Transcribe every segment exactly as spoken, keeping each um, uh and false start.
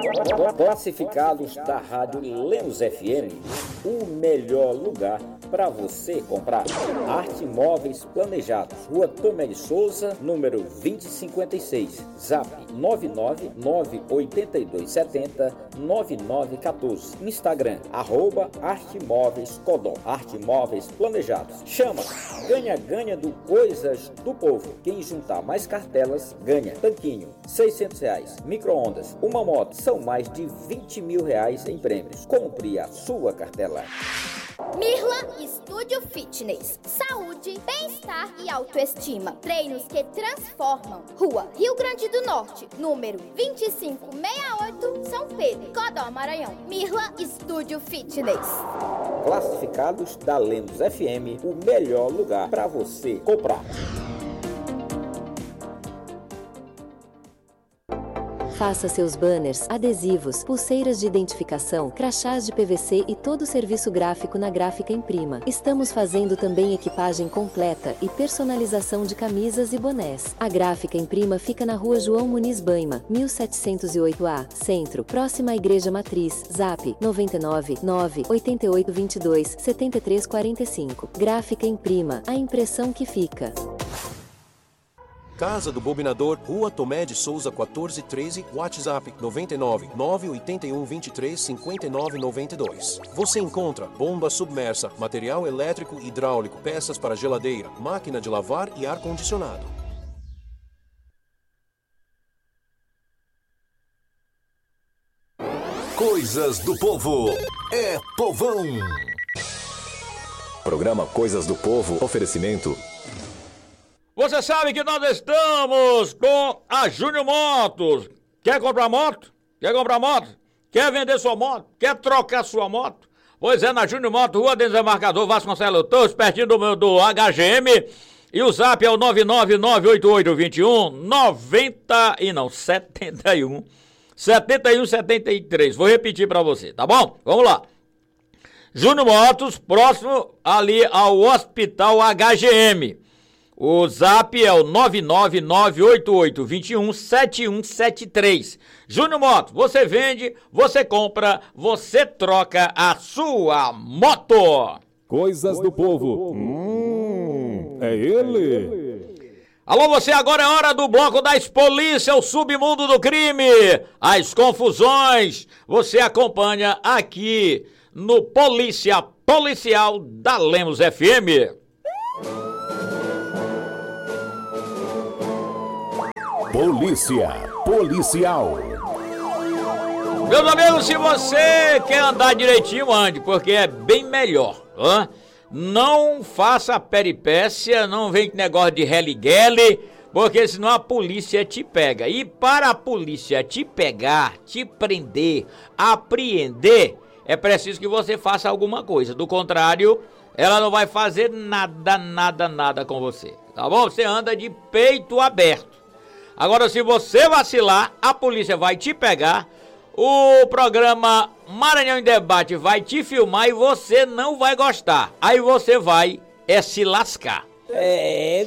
Classificados da Rádio Lemos F M, o melhor lugar para você comprar. Arte Móveis Planejados, Rua Tomé de Souza, número vinte e cinquenta e seis, Zap nove nove nove oito dois sete zero nove nove um quatro, Instagram, arroba Arte Móveis Codó. Arte Móveis Planejados. Chama! Ganha, ganha do Coisas do Povo. Quem juntar mais cartelas, ganha. Tanquinho, seiscentos reais. Micro-ondas, uma moto. São mais de vinte mil reais em prêmios. Compre a sua cartela. Mirla Estúdio Fitness. Saúde, bem-estar e autoestima. Treinos que transformam. Rua Rio Grande do Norte, número vinte e cinco sessenta e oito, São Pedro, Codó, Maranhão. Mirla Estúdio Fitness. Classificados da Lemos F M, o melhor lugar para você comprar. Faça seus banners, adesivos, pulseiras de identificação, crachás de P V C e todo o serviço gráfico na Gráfica Imprima. Estamos fazendo também equipagem completa e personalização de camisas e bonés. A Gráfica Imprima fica na Rua João Muniz Baima, mil setecentos e oito A, Centro, próxima à Igreja Matriz. Zap nove nove nove oito oito dois dois sete três quatro cinco. Gráfica Imprima, a impressão que fica. Casa do Bobinador, Rua Tomé de Souza quatorze treze, WhatsApp nove nove nove oito um dois três cinco nove nove dois. Você encontra bomba submersa, material elétrico e hidráulico, peças para geladeira, máquina de lavar e ar-condicionado. Coisas do Povo é povão. Programa Coisas do Povo, oferecimento. Você sabe que nós estamos com a Júnior Motos. Quer comprar moto? Quer comprar moto? Quer vender sua moto? Quer trocar sua moto? Pois é, na Júnior Motos, Rua Desembarcador Vasconcelos Torres, pertinho do, meu, do H G M. E o zap é o nove nove nove oito oito dois um noventa e não, setenta e um setenta e um setenta e três. Vou repetir pra você, tá bom? Vamos lá. Júnior Motos, próximo ali ao Hospital H G M. O zap é o nove nove nove oito oito dois um sete um sete três. Júnior Motos, você vende, você compra, você troca a sua moto. Coisas do Povo. Hum, é ele. Alô, você, agora é hora do bloco das polícias, o submundo do crime, as confusões. Você acompanha aqui no Polícia Policial da Lemos F M. Polícia Policial. Meus amigos, se você quer andar direitinho, ande, porque é bem melhor. Hein? Não faça peripécia, não vem com negócio de religuele, porque senão a polícia te pega. E para a polícia te pegar, te prender, apreender, é preciso que você faça alguma coisa. Do contrário, ela não vai fazer nada, nada, nada com você. Tá bom? Você anda de peito aberto. Agora, se você vacilar, a polícia vai te pegar, o programa Maranhão em Debate vai te filmar e você não vai gostar. Aí você vai é se lascar. É.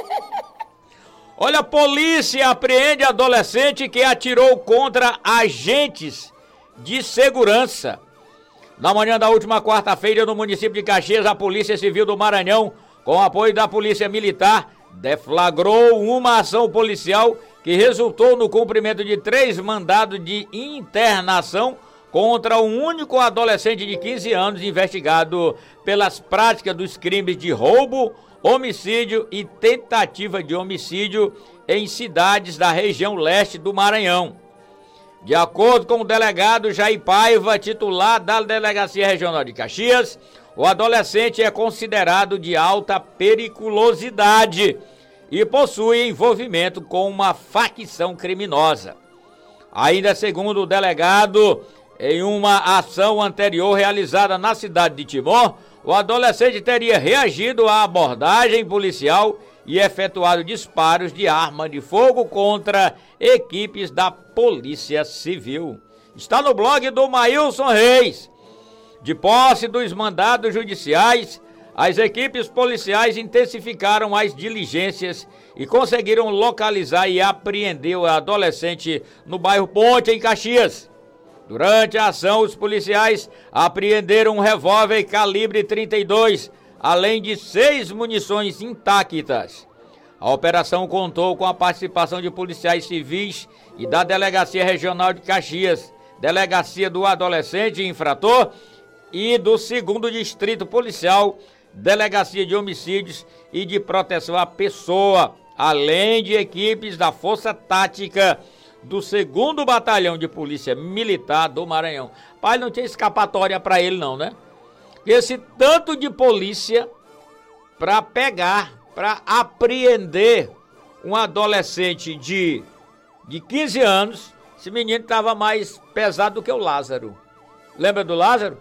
Olha, a polícia apreende adolescente que atirou contra agentes de segurança. Na manhã da última quarta-feira, no município de Caxias, a Polícia Civil do Maranhão, com apoio da Polícia Militar, deflagrou uma ação policial que resultou no cumprimento de três mandados de internação contra um único adolescente de quinze anos investigado pelas práticas dos crimes de roubo, homicídio e tentativa de homicídio em cidades da região leste do Maranhão. De acordo com o delegado Jair Paiva, titular da Delegacia Regional de Caxias, o adolescente é considerado de alta periculosidade e possui envolvimento com uma facção criminosa. Ainda segundo o delegado, em uma ação anterior realizada na cidade de Timor, o adolescente teria reagido à abordagem policial e efetuado disparos de arma de fogo contra equipes da Polícia Civil. Está no blog do Maílson Reis. De posse dos mandados judiciais, as equipes policiais intensificaram as diligências e conseguiram localizar e apreender o adolescente no bairro Ponte, em Caxias. Durante a ação, os policiais apreenderam um revólver calibre trinta e dois, além de seis munições intactas. A operação contou com a participação de policiais civis e da Delegacia Regional de Caxias, Delegacia do Adolescente Infrator e do segundo Distrito Policial, Delegacia de Homicídios e de Proteção à Pessoa, além de equipes da Força Tática do segundo Batalhão de Polícia Militar do Maranhão. Pai, não tinha escapatória para ele não, né? Esse tanto de polícia para pegar, para apreender um adolescente de, de quinze anos. Esse menino estava mais pesado do que o Lázaro. Lembra do Lázaro?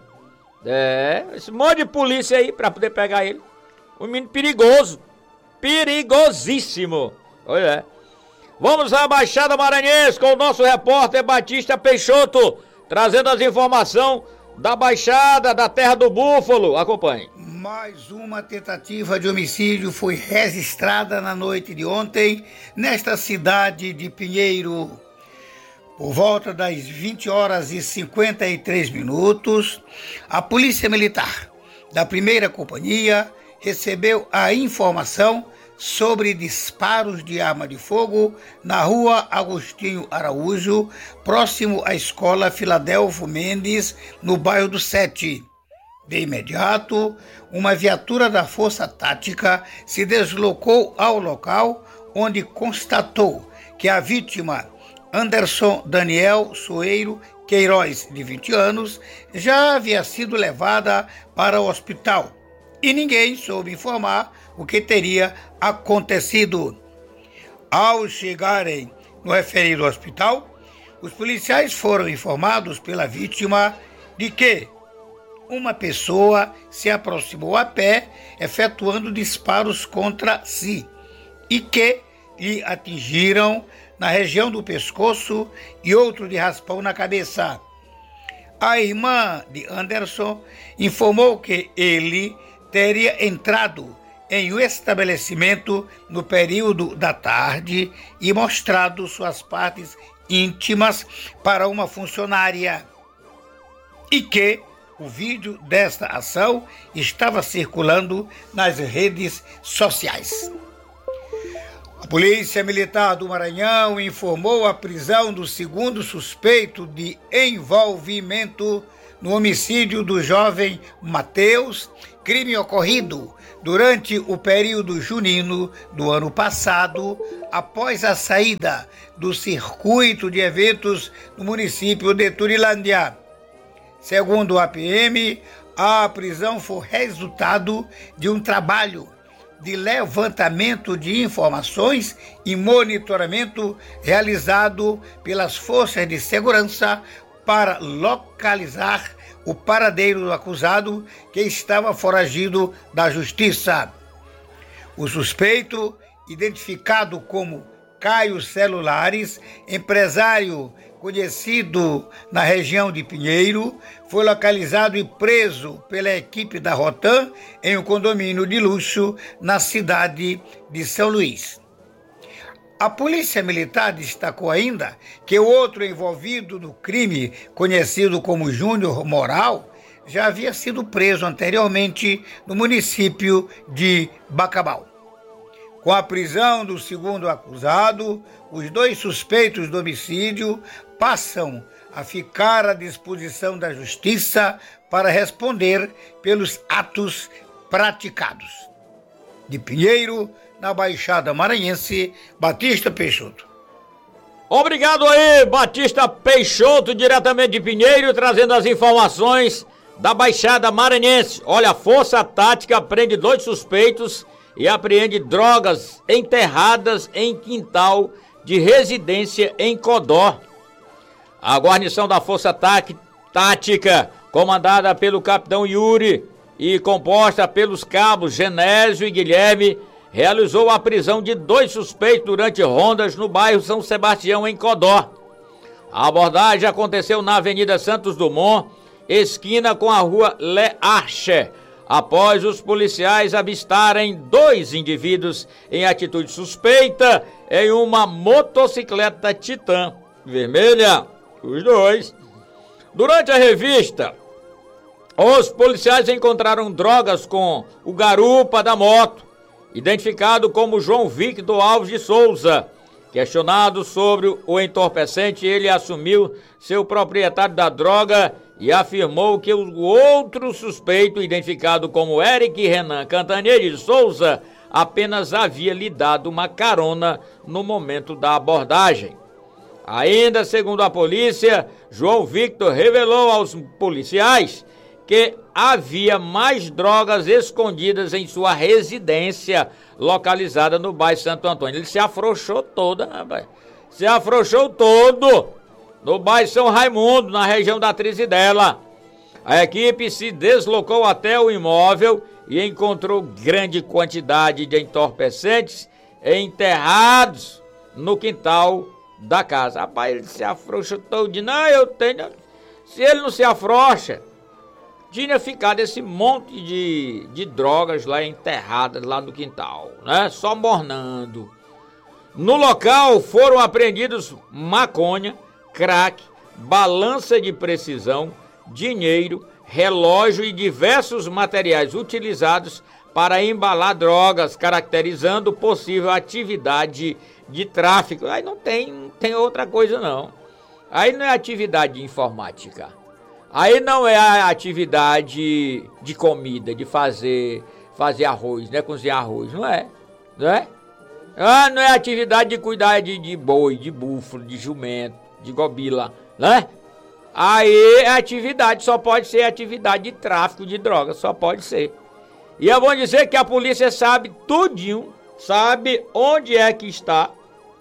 É, esse monte de polícia aí para poder pegar ele. Um menino perigoso, perigosíssimo. Olha, vamos à Baixada Maranhense com o nosso repórter Batista Peixoto, trazendo as informações da Baixada, da Terra do Búfalo. Acompanhe. Mais uma tentativa de homicídio foi registrada na noite de ontem, nesta cidade de Pinheiro. Por volta das vinte horas e cinquenta e três minutos, a Polícia Militar da primeira Companhia recebeu a informação sobre disparos de arma de fogo na rua Agostinho Araújo, próximo à Escola Filadelfo Mendes, no bairro do Sete. De imediato, uma viatura da Força Tática se deslocou ao local, onde constatou que a vítima, Anderson Daniel Soeiro Queiroz, de vinte anos, já havia sido levada para o hospital e ninguém soube informar o que teria acontecido. Ao chegarem no referido hospital, os policiais foram informados pela vítima de que uma pessoa se aproximou a pé, efetuando disparos contra si, e que lhe atingiram na região do pescoço e outro de raspão na cabeça. A irmã de Anderson informou que ele teria entrado em um estabelecimento no período da tarde e mostrado suas partes íntimas para uma funcionária, e que o vídeo desta ação estava circulando nas redes sociais. A Polícia Militar do Maranhão informou a prisão do segundo suspeito de envolvimento no homicídio do jovem Mateus, crime ocorrido durante o período junino do ano passado, após a saída do circuito de eventos no município de Turilândia. Segundo a P M, a prisão foi resultado de um trabalho de levantamento de informações e monitoramento realizado pelas forças de segurança para localizar o paradeiro do acusado, que estava foragido da justiça. O suspeito, identificado como Caio Celulares, empresário conhecido na região de Pinheiro, foi localizado e preso pela equipe da Rotan em um condomínio de luxo na cidade de São Luís. A Polícia Militar destacou ainda que o outro envolvido no crime, conhecido como Júnior Moral, já havia sido preso anteriormente no município de Bacabal. Com a prisão do segundo acusado, os dois suspeitos do homicídio passam a ficar à disposição da Justiça para responder pelos atos praticados. De Pinheiro, na Baixada Maranhense, Batista Peixoto. Obrigado aí, Batista Peixoto, diretamente de Pinheiro, trazendo as informações da Baixada Maranhense. Olha, a Força Tática prende dois suspeitos e apreende drogas enterradas em quintal de residência em Codó. A guarnição da Força Tática, comandada pelo capitão Yuri e composta pelos cabos Genésio e Guilherme, realizou a prisão de dois suspeitos durante rondas no bairro São Sebastião, em Codó. A abordagem aconteceu na Avenida Santos Dumont, esquina com a rua Le Arche, após os policiais avistarem dois indivíduos em atitude suspeita em uma motocicleta Titan vermelha. Os dois. Durante a revista, os policiais encontraram drogas com o garupa da moto, identificado como João Victor Alves de Souza. Questionado sobre o entorpecente, ele assumiu ser o proprietário da droga e afirmou que o outro suspeito, identificado como Eric Renan Cantanhede de Souza, apenas havia lhe dado uma carona no momento da abordagem. Ainda segundo a polícia, João Victor revelou aos policiais que havia mais drogas escondidas em sua residência, localizada no bairro Santo Antônio. Ele se afrouxou todo, rapaz. Se afrouxou todo no bairro São Raimundo, na região da Trizidela. A equipe se deslocou até o imóvel e encontrou grande quantidade de entorpecentes enterrados no quintal da casa. Rapaz, ele se afrouxou todo. Não, eu tenho... Se ele não se afrouxa, tinha ficado esse monte de, de drogas lá enterradas lá no quintal, né? Só mornando. No local foram apreendidos maconha, crack, balança de precisão, dinheiro, relógio e diversos materiais utilizados para embalar drogas, caracterizando possível atividade de tráfico. Aí não tem, não tem outra coisa não. Aí não é atividade informática. Aí não é a atividade de comida, de fazer, fazer arroz, né? Cozinhar arroz, não é? Não é? Ah, não é atividade de cuidar de, de boi, de búfalo, de jumento, de gobila, né? Aí é atividade, só pode ser atividade de tráfico de drogas, só pode ser. E é bom dizer que a polícia sabe tudinho, sabe onde é que está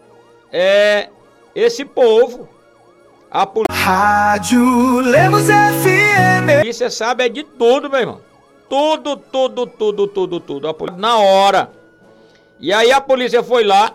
é, esse povo. A pol... Rádio Lemos F M. A polícia sabe é de tudo, meu irmão. Tudo, tudo, tudo, tudo, tudo. A polícia... Na hora. E aí a polícia foi lá,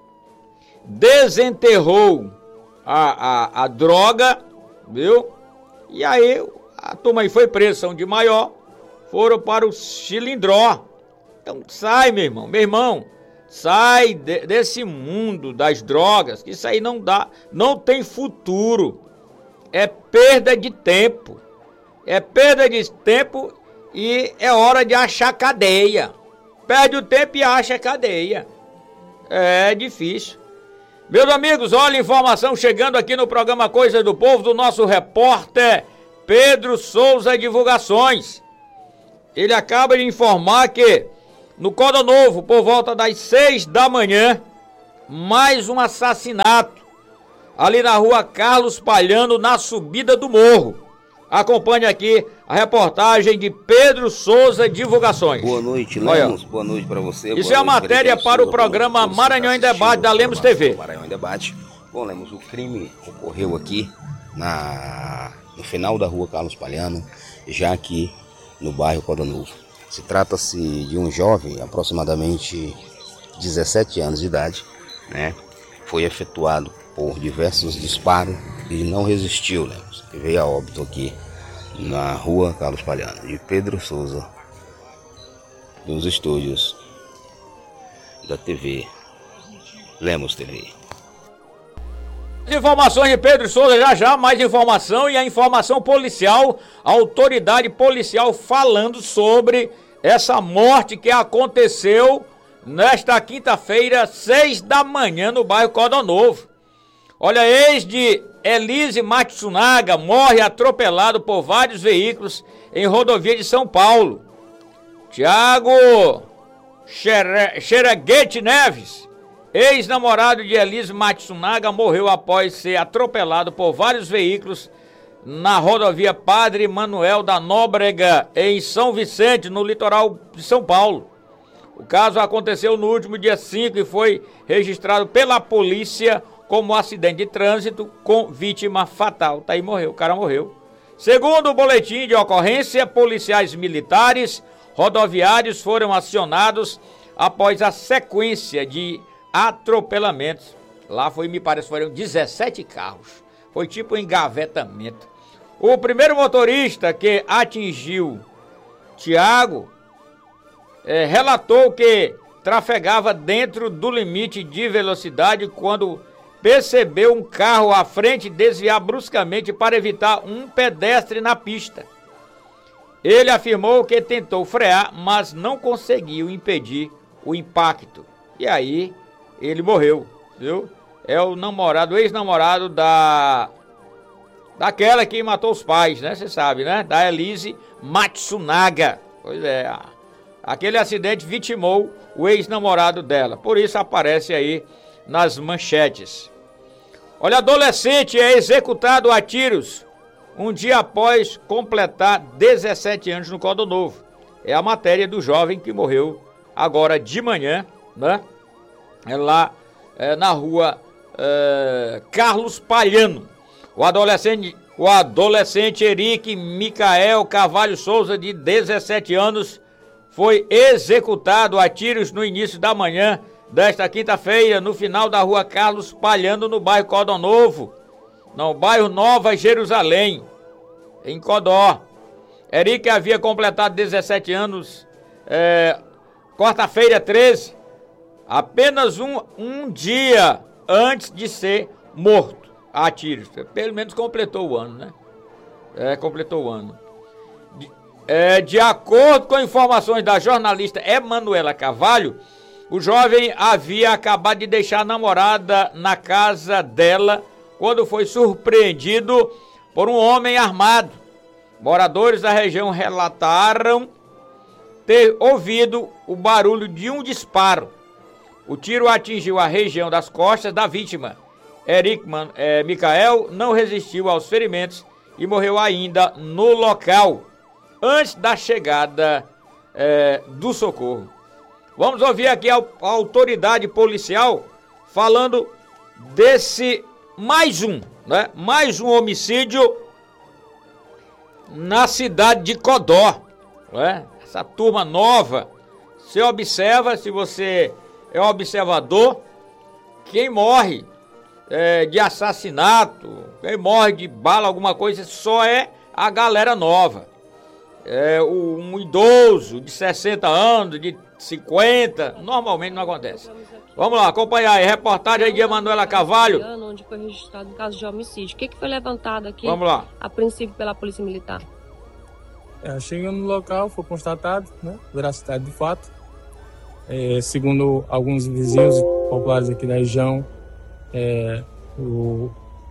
desenterrou a, a, a droga, viu? E aí a turma aí foi presa, São de Maior, foram para o Chilindró. Então sai, meu irmão, meu irmão, sai de, desse mundo das drogas, que isso aí não dá, não tem futuro. É perda de tempo. É perda de tempo e é hora de achar cadeia. Perde o tempo e acha cadeia. É difícil. Meus amigos, olha a informação chegando aqui no programa Coisa do Povo, do nosso repórter Pedro Souza Divulgações. Ele acaba de informar que no Coda Novo, por volta das seis da manhã, mais um assassinato ali na rua Carlos Palhano, na subida do morro. Acompanhe aqui a reportagem de Pedro Souza Divulgações. Boa noite, Lemos. Boa noite para você. Isso é a matéria para o programa Maranhão em Debate da Lemos T V. Maranhão em Debate. Bom, Lemos, o crime ocorreu aqui na, no final da rua Carlos Palhano, já aqui no bairro Coda Novo. Se trata-se de um jovem, aproximadamente dezessete anos de idade, né? Foi efetuado por diversos disparos e não resistiu, né? E veio a óbito aqui na rua Carlos Palhano. De Pedro Souza, dos estúdios da T V Lemos T V. Informações de Pedro Souza, já já mais informação e a informação policial, a autoridade policial falando sobre essa morte que aconteceu nesta quinta-feira, seis da manhã, no bairro Coda Novo. Olha, ex de Elise Matsunaga morre atropelado por vários veículos em rodovia de São Paulo. Tiago Xereguete Neves, ex-namorado de Elise Matsunaga, morreu após ser atropelado por vários veículos na rodovia Padre Manuel da Nóbrega, em São Vicente, no litoral de São Paulo. O caso aconteceu no último dia cinco e foi registrado pela polícia como acidente de trânsito com vítima fatal. Tá aí, morreu, o cara morreu. Segundo o boletim de ocorrência, policiais militares rodoviários foram acionados após a sequência de atropelamentos. Lá foi, me parece, foram dezessete carros. Foi tipo um engavetamento. O primeiro motorista que atingiu Tiago é, relatou que trafegava dentro do limite de velocidade quando percebeu um carro à frente desviar bruscamente para evitar um pedestre na pista. Ele afirmou que tentou frear, mas não conseguiu impedir o impacto. E aí, ele morreu, viu? É o namorado, o ex-namorado da... daquela que matou os pais, né? Você sabe, né? Da Elise Matsunaga. Pois é, aquele acidente vitimou o ex-namorado dela. Por isso aparece aí nas manchetes. Olha, adolescente é executado a tiros um dia após completar dezessete anos no Código Novo. É a matéria do jovem que morreu agora de manhã, né? É lá é, na rua é, Carlos Palhano. O adolescente, o adolescente Eric Micael Carvalho Souza, de dezessete anos, foi executado a tiros no início da manhã desta quinta-feira, no final da rua Carlos Palhano, no bairro Código Novo, no bairro Nova Jerusalém, em Codó. Eric havia completado dezessete anos, é, quarta-feira treze, apenas um, um dia antes de ser morto a tiros. Pelo menos completou o ano, né? É, completou o ano. De, é, de acordo com informações da jornalista Emanuela Carvalho, o jovem havia acabado de deixar a namorada na casa dela quando foi surpreendido por um homem armado. Moradores da região relataram ter ouvido o barulho de um disparo. O tiro atingiu a região das costas da vítima. Eric é, Micael não resistiu aos ferimentos e morreu ainda no local, antes da chegada é, do socorro. Vamos ouvir aqui a, a autoridade policial falando desse mais um, né? Mais um homicídio na cidade de Codó, né? Essa turma nova. Você observa, se você é um observador, quem morre é, de assassinato, quem morre de bala, alguma coisa, só é a galera nova. É, um idoso de sessenta anos, de cinquenta, normalmente não acontece. Vamos lá, acompanhar aí, reportagem aí de Emanuela Carvalho. Onde foi registrado o caso de homicídio. O que, que foi levantado aqui? Vamos lá. A princípio pela Polícia Militar. É, chegando no local, foi constatado, né, veracidade do fato. É, segundo alguns vizinhos populares aqui da região, é, o,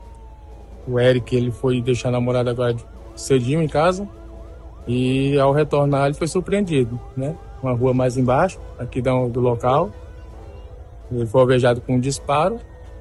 o Eric, ele foi deixar a namorada agora cedinho em casa e ao retornar ele foi surpreendido, né? Uma rua mais embaixo, aqui do, do local. Ele foi alvejado com um disparo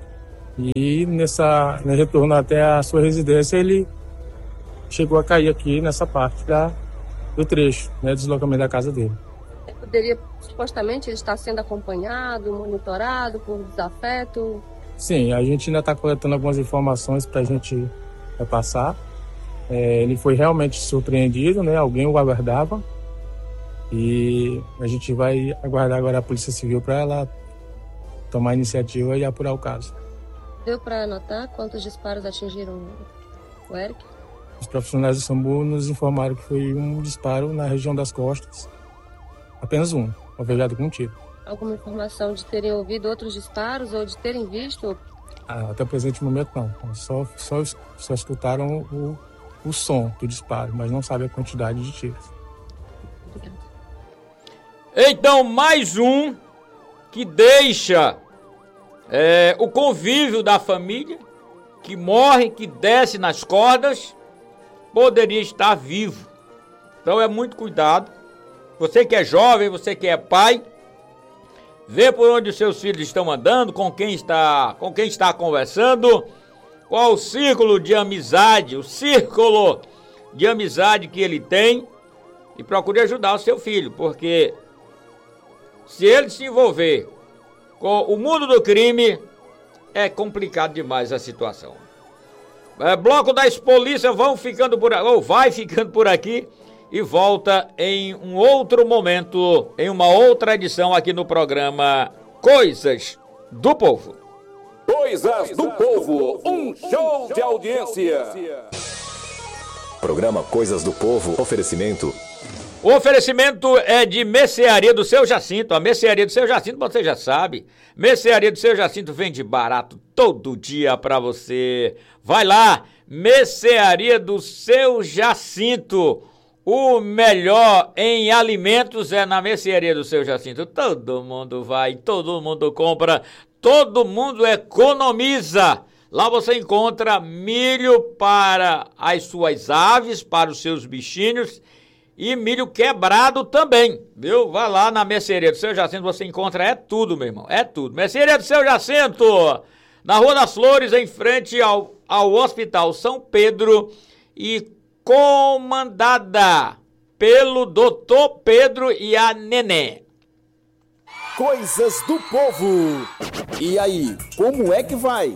e nessa, no retorno até a sua residência ele chegou a cair aqui nessa parte da, do trecho, né, deslocamento da casa dele. Poderia, supostamente, ele estar sendo acompanhado, monitorado por desafeto? Sim, a gente ainda está coletando algumas informações para a gente repassar. É, ele foi realmente surpreendido, né? Alguém o aguardava. E a gente vai aguardar agora a Polícia Civil para ela tomar a iniciativa e apurar o caso. Deu para anotar quantos disparos atingiram o Eric? Os profissionais do SAMU nos informaram que foi um disparo na região das costas. Apenas um, alvejado com um tiro. Alguma informação de terem ouvido outros disparos ou de terem visto? Ah, até o presente momento não. Só, só, só escutaram o, o som do disparo, mas não sabe a quantidade de tiros. Obrigada. Então, mais um que deixa é, o convívio da família, que morre, que desce nas cordas, poderia estar vivo. Então é muito cuidado. Você que é jovem, você que é pai, vê por onde os seus filhos estão andando, com quem está, com quem está conversando, qual o círculo de amizade, o círculo de amizade que ele tem, e procure ajudar o seu filho, porque se ele se envolver com o mundo do crime, é complicado demais a situação. É, bloco das polícias vão ficando por ou vai ficando por aqui e volta em um outro momento, em uma outra edição aqui no programa Coisas do Povo. Coisas do Povo, um show de audiência. Programa Coisas do Povo, oferecimento O oferecimento é de Mercearia do Seu Jacinto. A Mercearia do Seu Jacinto, você já sabe. Mercearia do Seu Jacinto vende barato todo dia pra você. Vai lá, Mercearia do Seu Jacinto. O melhor em alimentos é na Mercearia do Seu Jacinto. Todo mundo vai, todo mundo compra, todo mundo economiza. Lá você encontra milho para as suas aves, para os seus bichinhos e milho quebrado também, viu? Vai lá na Mercearia do Seu Jacinto, você encontra é tudo, meu irmão, é tudo. Mercearia do Seu Jacinto, na Rua das Flores, em frente ao, ao Hospital São Pedro e comandada pelo doutor Pedro e a Nenê. Coisas do povo. E aí, como é que vai?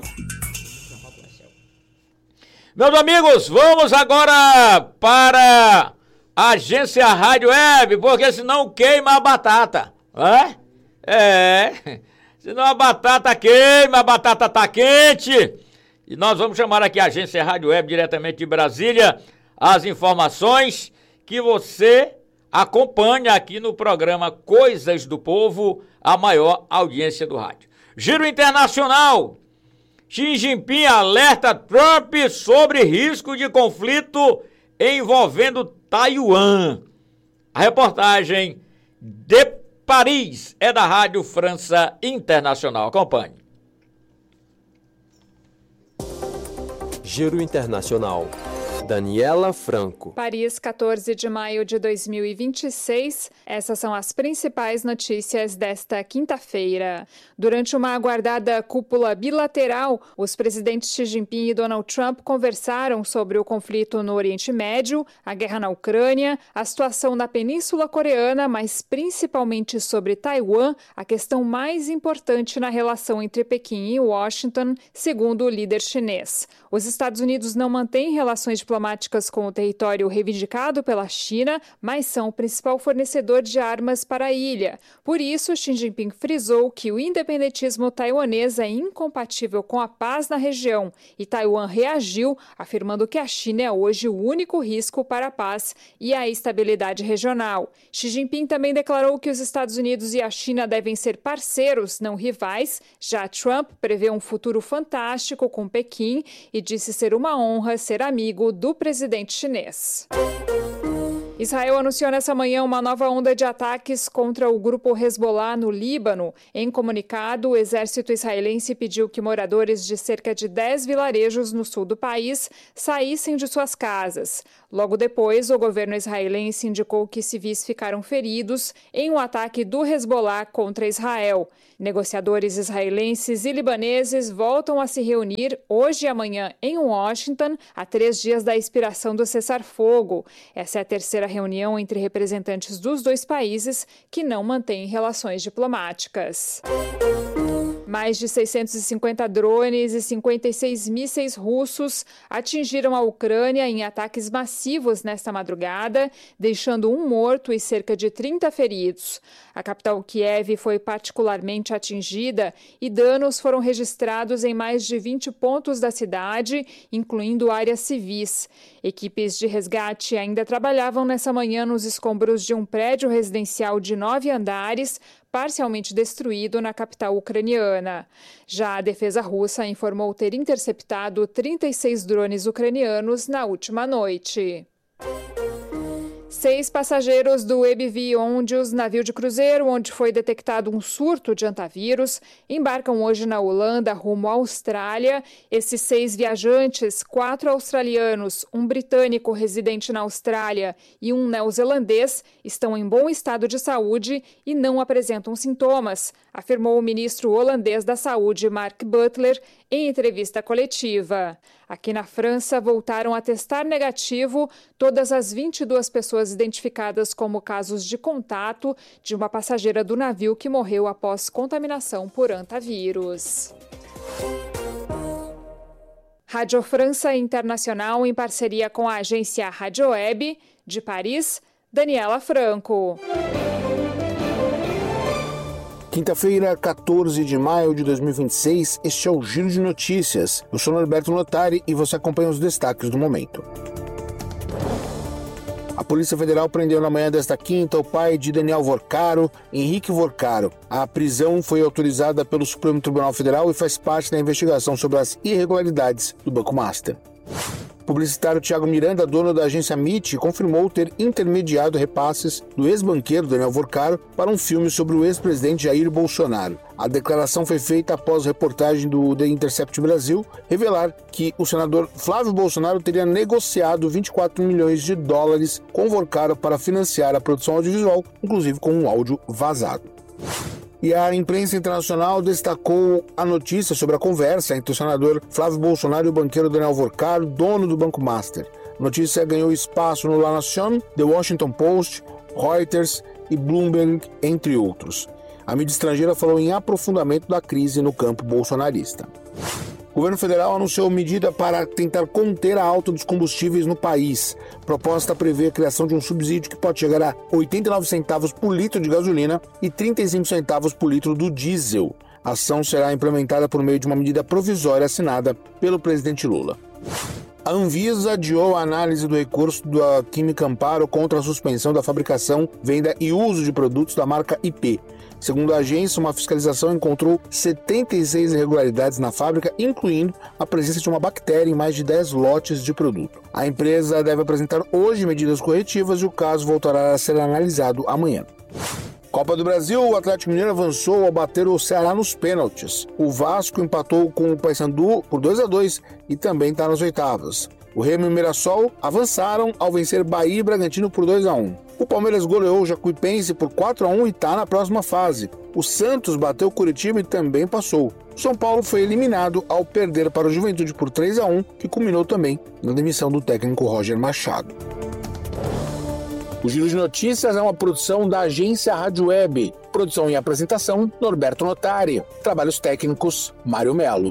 Meus amigos, vamos agora para a agência Rádio Web, porque senão queima a batata, é? É, senão a batata queima, a batata tá quente. E nós vamos chamar aqui a agência Rádio Web, diretamente de Brasília, as informações que você acompanha aqui no programa Coisas do Povo, a maior audiência do rádio. Giro internacional. Xi Jinping alerta Trump sobre risco de conflito envolvendo Taiwan. A reportagem de Paris é da Rádio França Internacional. Acompanhe. Giro Internacional. Daniela Franco. Paris, quatorze de maio de dois mil e vinte e seis. Essas são as principais notícias desta quinta-feira. Durante uma aguardada cúpula bilateral, os presidentes Xi Jinping e Donald Trump conversaram sobre o conflito no Oriente Médio, a guerra na Ucrânia, a situação na Península Coreana, mas principalmente sobre Taiwan, a questão mais importante na relação entre Pequim e Washington, segundo o líder chinês. Os Estados Unidos não mantêm relações diplomáticas com o território reivindicado pela China, mas são o principal fornecedor de armas para a ilha. Por isso, Xi Jinping frisou que o independentismo taiwanês é incompatível com a paz na região e Taiwan reagiu, afirmando que a China é hoje o único risco para a paz e a estabilidade regional. Xi Jinping também declarou que os Estados Unidos e a China devem ser parceiros, não rivais. Já Trump prevê um futuro fantástico com Pequim e disse ser uma honra ser amigo do presidente chinês. Israel anunciou nessa manhã uma nova onda de ataques contra o grupo Hezbollah no Líbano. Em comunicado, o exército israelense pediu que moradores de cerca de dez vilarejos no sul do país saíssem de suas casas. Logo depois, o governo israelense indicou que civis ficaram feridos em um ataque do Hezbollah contra Israel. Negociadores israelenses e libaneses voltam a se reunir hoje e amanhã em Washington, a três dias da expiração do cessar-fogo. Essa é a terceira reunião entre representantes dos dois países que não mantêm relações diplomáticas. Mais de seiscentos e cinquenta drones e cinquenta e seis mísseis russos atingiram a Ucrânia em ataques massivos nesta madrugada, deixando um morto e cerca de trinta feridos. A capital Kiev foi particularmente atingida e danos foram registrados em mais de vinte pontos da cidade, incluindo áreas civis. Equipes de resgate ainda trabalhavam nessa manhã nos escombros de um prédio residencial de nove andares, parcialmente destruído na capital ucraniana. Já a defesa russa informou ter interceptado trinta e seis drones ucranianos na última noite. Seis passageiros do E B V Ondius, navio de cruzeiro onde foi detectado um surto de antavírus, embarcam hoje na Holanda rumo à Austrália. Esses seis viajantes, quatro australianos, um britânico residente na Austrália e um neozelandês, estão em bom estado de saúde e não apresentam sintomas, afirmou o ministro holandês da Saúde, Mark Butler, em entrevista coletiva. Aqui na França, voltaram a testar negativo todas as vinte e duas pessoas identificadas como casos de contato de uma passageira do navio que morreu após contaminação por antavírus. Rádio França Internacional, em parceria com a agência Rádio Web, de Paris, Daniela Franco. Quinta-feira, quatorze de maio de dois mil e vinte e seis, este é o Giro de Notícias. Eu sou Norberto Notari e você acompanha os destaques do momento. A Polícia Federal prendeu na manhã desta quinta o pai de Daniel Vorcaro, Henrique Vorcaro. A prisão foi autorizada pelo Supremo Tribunal Federal e faz parte da investigação sobre as irregularidades do Banco Master. O publicitário Thiago Miranda, dono da agência M I T, confirmou ter intermediado repasses do ex-banqueiro Daniel Vorcaro para um filme sobre o ex-presidente Jair Bolsonaro. A declaração foi feita após reportagem do The Intercept Brasil revelar que o senador Flávio Bolsonaro teria negociado vinte e quatro milhões de dólares com Vorcaro para financiar a produção audiovisual, inclusive com um áudio vazado. E a imprensa internacional destacou a notícia sobre a conversa entre o senador Flávio Bolsonaro e o banqueiro Daniel Vorcaro, dono do Banco Master. A notícia ganhou espaço no La Nación, The Washington Post, Reuters e Bloomberg, entre outros. A mídia estrangeira falou em aprofundamento da crise no campo bolsonarista. O governo federal anunciou medida para tentar conter a alta dos combustíveis no país. A proposta prevê a criação de um subsídio que pode chegar a oitenta e nove centavos por litro de gasolina e trinta e cinco centavos por litro do diesel. A ação será implementada por meio de uma medida provisória assinada pelo presidente Lula. A Anvisa adiou a análise do recurso da Química Amparo contra a suspensão da fabricação, venda e uso de produtos da marca I P. Segundo a agência, uma fiscalização encontrou setenta e seis irregularidades na fábrica, incluindo a presença de uma bactéria em mais de dez lotes de produto. A empresa deve apresentar hoje medidas corretivas e o caso voltará a ser analisado amanhã. Copa do Brasil, o Atlético Mineiro avançou ao bater o Ceará nos pênaltis. O Vasco empatou com o Paysandu por dois a dois e também está nas oitavas. O Remo e o Mirassol avançaram ao vencer Bahia e Bragantino por dois a um. O Palmeiras goleou o Jacuipense por quatro a um e está na próxima fase. O Santos bateu o Curitiba e também passou. O São Paulo foi eliminado ao perder para o Juventude por três a um, que culminou também na demissão do técnico Roger Machado. O Giro de Notícias é uma produção da agência Rádio Web. Produção e apresentação, Norberto Notari. Trabalhos técnicos, Mário Melo.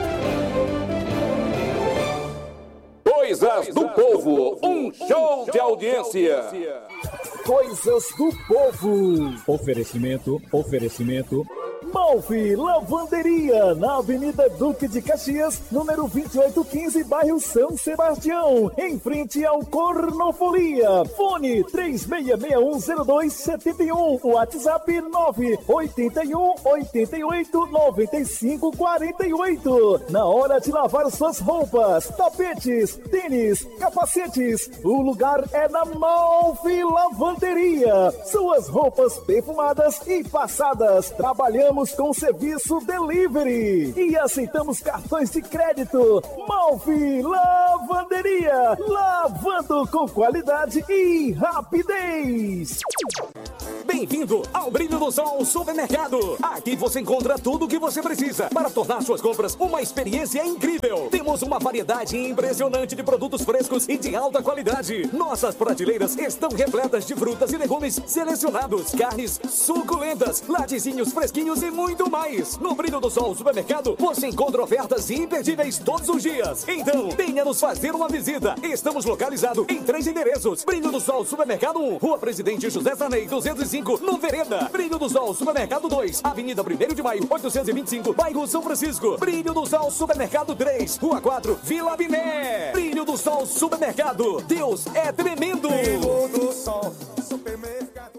Coisas do Povo, um show de audiência. Coisas do Povo. Oferecimento, oferecimento. Malfi Lavanderia, na Avenida Duque de Caxias, número vinte e oito quinze, bairro São Sebastião, em frente ao Cornofolia. Fone três seis seis um zero dois sete um, WhatsApp nove oito um oito oito nove cinco quatro oito. Na hora de lavar suas roupas, tapetes, tênis, capacetes, o lugar é na Malfi Lavanderia. Suas roupas perfumadas e passadas. Trabalhamos com serviço delivery e aceitamos cartões de crédito. Malfi Lavanderia, lavando com qualidade e rapidez. Bem-vindo ao Brilho do Sol Supermercado. Aqui você encontra tudo o que você precisa para tornar suas compras uma experiência incrível. Temos uma variedade impressionante de produtos frescos e de alta qualidade. Nossas prateleiras estão repletas de frutas e legumes selecionados, carnes suculentas, laticínios fresquinhos e muito mais. No Brilho do Sol Supermercado você encontra ofertas imperdíveis todos os dias. Então, venha nos fazer uma visita. Estamos localizados em três endereços. Brilho do Sol Supermercado um, Rua Presidente José Sarney, duzentos e cinco, no Vereda. Brilho do Sol Supermercado dois, Avenida primeiro de Maio, oitocentos e vinte e cinco, bairro São Francisco. Brilho do Sol Supermercado três, Rua quatro, Vila Biné. Brilho do Sol Supermercado. Deus é tremendo. Brilho do Sol Supermercado.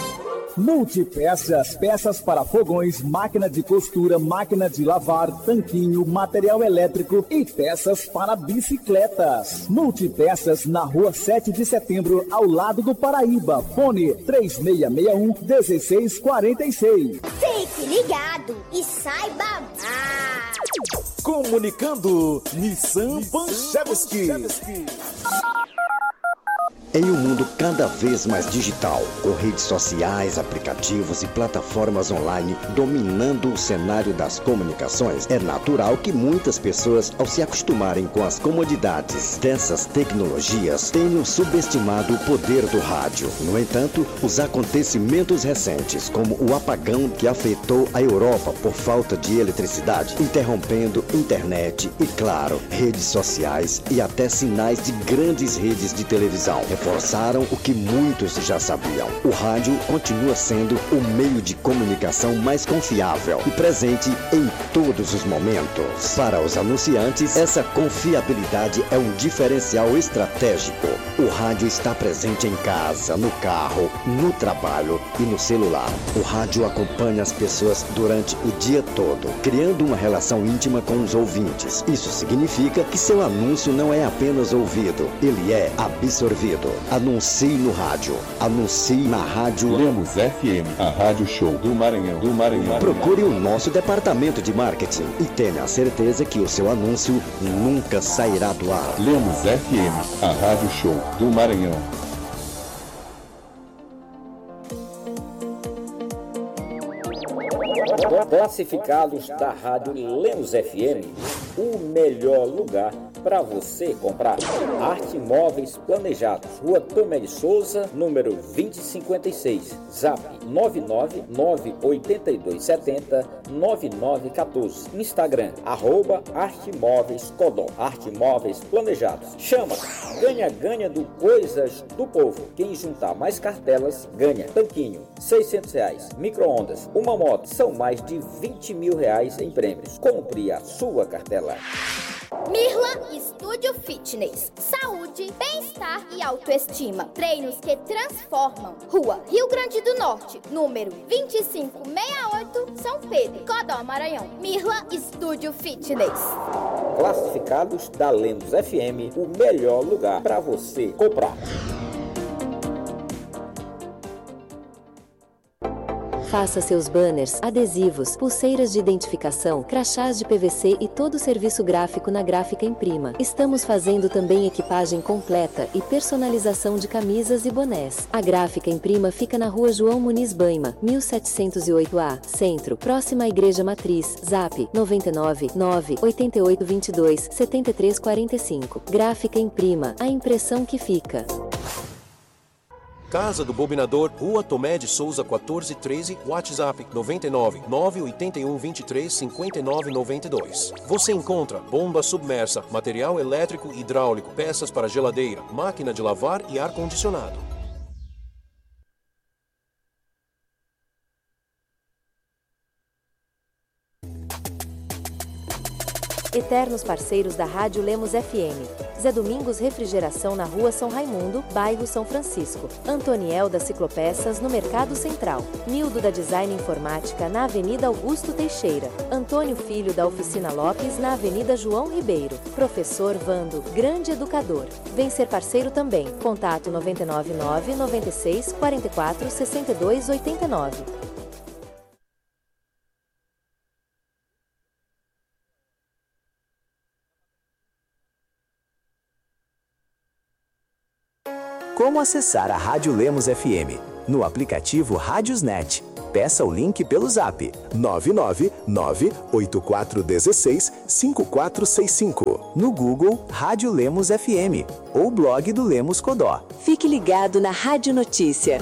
Multipeças, peças para fogões, máquina de costura, máquina de lavar, tanquinho, material elétrico e peças para bicicletas. Multipeças na Rua sete de Setembro, ao lado do Paraíba. Fone três seis seis um um seis quatro seis. Fique ligado e saiba mais. Comunicando, Nissan Panchevski. Em um mundo cada vez mais digital, com redes sociais, aplicativos e plataformas online dominando o cenário das comunicações, é natural que muitas pessoas, ao se acostumarem com as comodidades dessas tecnologias, tenham subestimado o poder do rádio. No entanto, os acontecimentos recentes, como o apagão que afetou a Europa por falta de eletricidade, interrompendo internet e, claro, redes sociais e até sinais de grandes redes de televisão, reforçaram o que muitos já sabiam. O rádio continua sendo o meio de comunicação mais confiável e presente em todos os momentos. Para os anunciantes, essa confiabilidade é um diferencial estratégico. O rádio está presente em casa, no carro, no trabalho e no celular. O rádio acompanha as pessoas durante o dia todo, criando uma relação íntima com os ouvintes. Isso significa que seu anúncio não é apenas ouvido, ele é absorvido. Anuncie no rádio. Anuncie na rádio Lemos F M, a rádio show do Maranhão, do Maranhão. Procure o nosso departamento de marketing e tenha a certeza que o seu anúncio nunca sairá do ar. Lemos F M, a rádio show do Maranhão. Classificados da Rádio Lemos F M, o melhor lugar para você comprar. Arte Móveis Planejados, Rua Tomé de Souza, número vinte e cinquenta e seis. Zap nove nove nove oito dois sete zero nove nove um quatro. Instagram, arroba Arte Móveis Codó. Arte Móveis Planejados. Chama! Ganha, ganha do Coisas do Povo. Quem juntar mais cartelas, ganha. Tanquinho, seiscentos reais. Micro-ondas, uma moto. São mais de vinte mil reais em prêmios. Compre a sua cartela. Mirla Estúdio Fitness. Saúde, bem-estar e autoestima. Treinos que transformam. Rua Rio Grande do Norte, número vinte e cinco sessenta e oito, São Pedro, Codó, Maranhão. Mirla Estúdio Fitness. Classificados da Lemos F M, o melhor lugar para você comprar. Faça seus banners, adesivos, pulseiras de identificação, crachás de P V C e todo o serviço gráfico na Gráfica Imprima. Estamos fazendo também equipagem completa e personalização de camisas e bonés. A Gráfica Imprima fica na Rua João Muniz Baima, mil setecentos e oito A, Centro, próxima à Igreja Matriz. Zap nove nove nove oito oito dois dois sete três quatro cinco. Gráfica Imprima, a impressão que fica. Casa do Bobinador, Rua Tomé de Souza quatorze treze, WhatsApp nove nove nove oito um dois três cinco nove nove dois. Você encontra bomba submersa, material elétrico e hidráulico, peças para geladeira, máquina de lavar e ar-condicionado. Eternos parceiros da Rádio Lemos F M. Zé Domingos Refrigeração na Rua São Raimundo, bairro São Francisco. Antoniel da Ciclopeças no Mercado Central. Nildo da Design Informática na Avenida Augusto Teixeira. Antônio Filho da Oficina Lopes na Avenida João Ribeiro. Professor Vando, grande educador. Vem ser parceiro também. Contato nove nove nove nove seis quatro quatro seis dois oito nove. Como acessar a Rádio Lemos F M? No aplicativo Rádiosnet. Peça o link pelo Zap nove nove nove oito quatro um seis cinco quatro seis cinco. No Google, Rádio Lemos F M ou blog do Lemos Codó. Fique ligado na Rádio Notícia.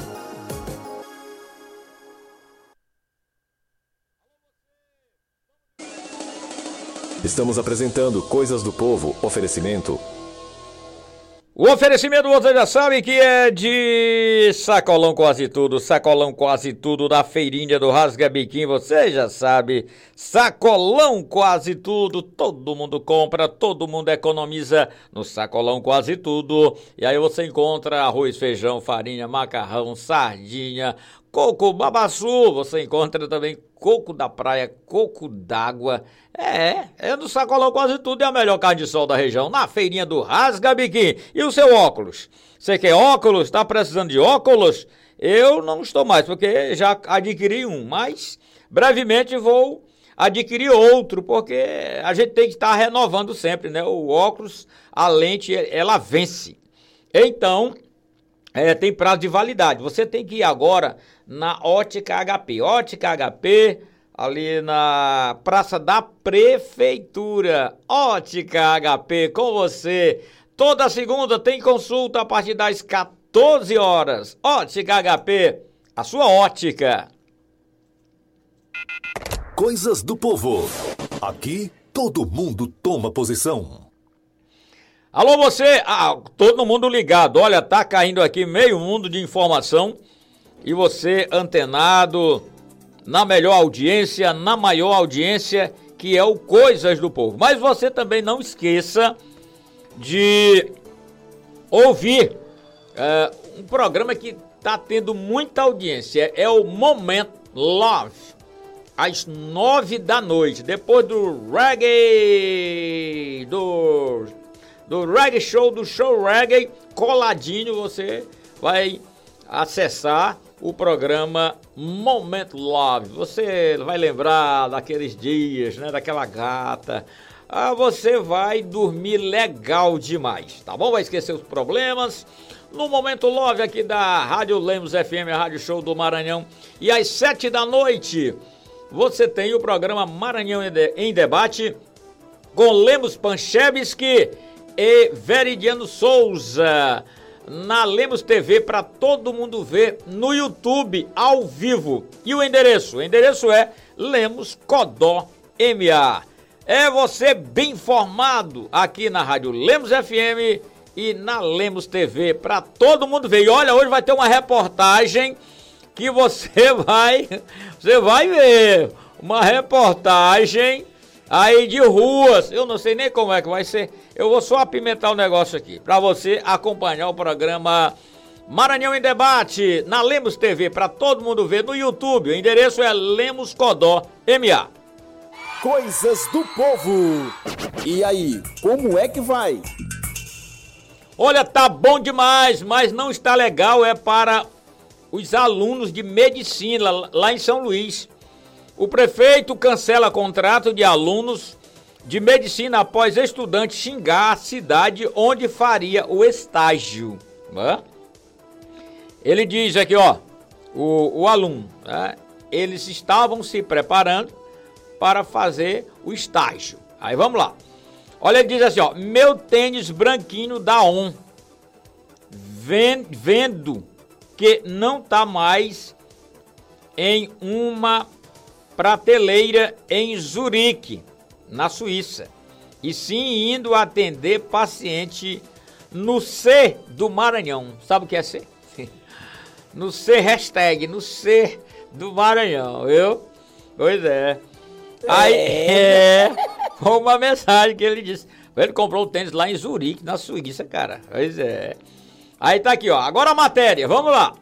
Estamos apresentando Coisas do Povo. Oferecimento. O oferecimento você já sabe que é de Sacolão Quase Tudo, Sacolão Quase Tudo da feirinha do Rasga Biquinho, você já sabe, Sacolão Quase Tudo, todo mundo compra, todo mundo economiza no Sacolão Quase Tudo, e aí você encontra arroz, feijão, farinha, macarrão, sardinha, coco, babaçu, você encontra também coco da praia, coco d'água. É, é no Sacolão Quase Tudo, é a melhor carne de sol da região, na feirinha do Rasga Biquinho. E o seu óculos? Você quer óculos? Tá precisando de óculos? Eu não estou mais, porque já adquiri um, mas brevemente vou adquirir outro, porque a gente tem que estar renovando sempre, né? O óculos, a lente, ela vence. Então, é, tem prazo de validade. Você tem que ir agora na Ótica H P. Ótica H P, ali na Praça da Prefeitura. Ótica H P, com você. Toda segunda tem consulta a partir das quatorze horas. Ótica H P, a sua ótica. Coisas do Povo. Aqui, todo mundo toma posição. Alô, você, ah, todo mundo ligado, olha, tá caindo aqui meio mundo de informação e você antenado na melhor audiência, na maior audiência, que é o Coisas do Povo. Mas você também não esqueça de ouvir é, um programa que tá tendo muita audiência, é o Moment Love, às nove da noite, depois do reggae, do... do reggae show, do show reggae, coladinho, você vai acessar o programa Moment Love. Você vai lembrar daqueles dias, né, daquela gata. Ah, você vai dormir legal demais, tá bom? Vai esquecer os problemas. No Momento Love aqui da Rádio Lemos F M, a Rádio Show do Maranhão. E às sete da noite, você tem o programa Maranhão em Debate com Lemos Panchevski e Veridiano Souza, na Lemos T V, para todo mundo ver no YouTube, ao vivo. E o endereço? O endereço é Lemos Codó M A. É você bem informado aqui na Rádio Lemos F M e na Lemos T V, para todo mundo ver. E olha, hoje vai ter uma reportagem que você vai, você vai ver. Uma reportagem aí de ruas. Eu não sei nem como é que vai ser. Eu vou só apimentar o negócio aqui, para você acompanhar o programa Maranhão em Debate, na Lemos T V, para todo mundo ver no YouTube. O endereço é Lemos Codó M A. Coisas do Povo. E aí, como é que vai? Olha, tá bom demais, mas não está legal é para os alunos de medicina lá em São Luís. O prefeito cancela contrato de alunos de medicina após estudante xingar a cidade onde faria o estágio. Né? Ele diz aqui, ó, o, o aluno, né? Eles estavam se preparando para fazer o estágio. Aí vamos lá. Olha, ele diz assim, ó, meu tênis branquinho da On, vendo que não tá mais em uma prateleira em Zurique, na Suíça, e sim indo atender paciente no C do Maranhão. Sabe o que é C? No C, hashtag, no C do Maranhão, viu? Pois é. Aí, é, foi uma mensagem que ele disse. Ele comprou o tênis lá em Zurique, na Suíça, cara. Pois é. Aí tá aqui, ó. Agora a matéria, vamos lá.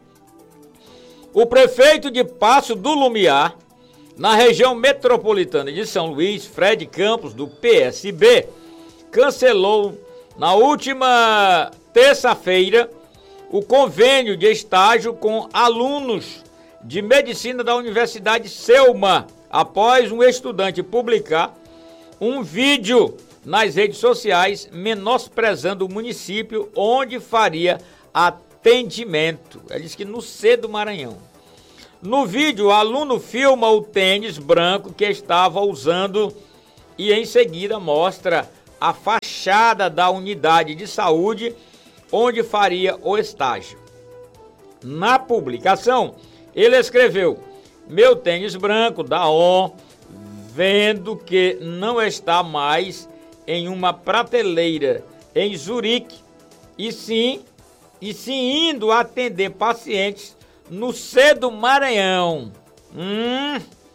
O prefeito de Passo do Lumiar, na região metropolitana de São Luís, Fred Campos, do P S B, cancelou na última terça-feira o convênio de estágio com alunos de medicina da Universidade Selma, após um estudante publicar um vídeo nas redes sociais menosprezando o município onde faria atendimento. Ele disse que no C do Maranhão. No vídeo, o aluno filma o tênis branco que estava usando e em seguida mostra a fachada da unidade de saúde onde faria o estágio. Na publicação, ele escreveu: meu tênis branco da On, vendo que não está mais em uma prateleira em Zurique, e sim, e sim indo atender pacientes no C do Maranhão. Hum.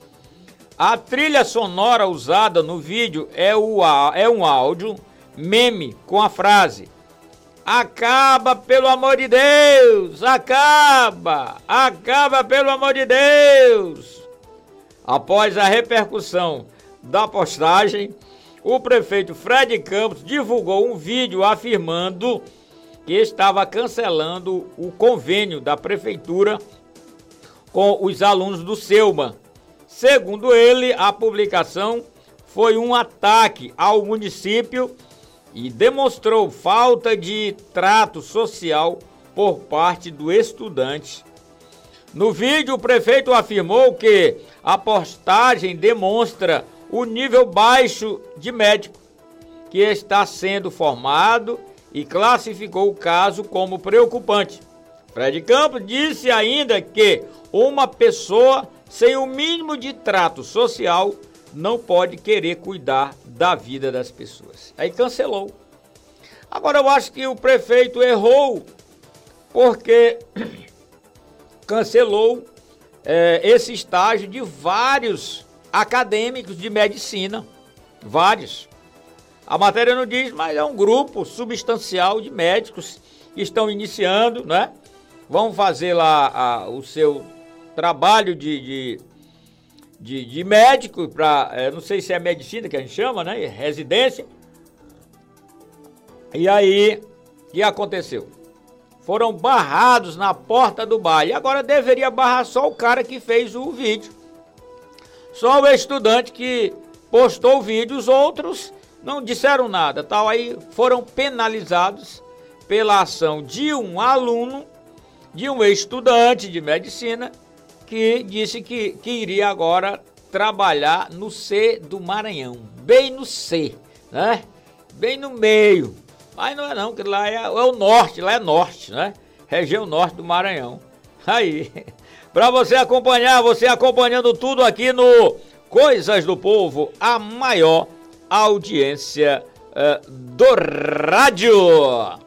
A trilha sonora usada no vídeo é, o, é um áudio meme com a frase: acaba, pelo amor de Deus! Acaba! Acaba, pelo amor de Deus! Após a repercussão da postagem, o prefeito Fred Campos divulgou um vídeo afirmando que estava cancelando o convênio da prefeitura com os alunos do Selma. Segundo ele, a publicação foi um ataque ao município e demonstrou falta de trato social por parte do estudante. No vídeo, o prefeito afirmou que a postagem demonstra o nível baixo de médico que está sendo formado e classificou o caso como preocupante. Fred Campos disse ainda que uma pessoa sem o mínimo de trato social não pode querer cuidar da vida das pessoas. Aí cancelou. Agora eu acho que o prefeito errou porque cancelou é, esse estágio de vários acadêmicos de medicina, vários. A matéria não diz, mas é um grupo substancial de médicos que estão iniciando, né? Vão fazer lá a, o seu trabalho de, de, de, de médico, para, é, não sei se é medicina que a gente chama, né? Residência. E aí, o que aconteceu? Foram barrados na porta do bar. E agora deveria barrar só o cara que fez o vídeo. Só o estudante que postou o vídeo, os outros não disseram nada, tal. Aí foram penalizados pela ação de um aluno, de um estudante de medicina, que disse que, que iria agora trabalhar no C do Maranhão, bem no C, né? Bem no meio. Mas não é não, que lá é, é o norte, lá é norte, né? Região norte do Maranhão. Aí, para você acompanhar, você acompanhando tudo aqui no Coisas do Povo, a maior audiência uh, do rádio.